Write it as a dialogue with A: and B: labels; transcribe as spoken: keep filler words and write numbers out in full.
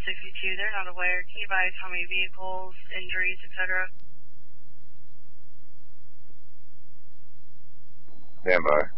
A: sixty-two, they're not aware. Can you advise how many vehicles, injuries, et cetera?
B: Stand by.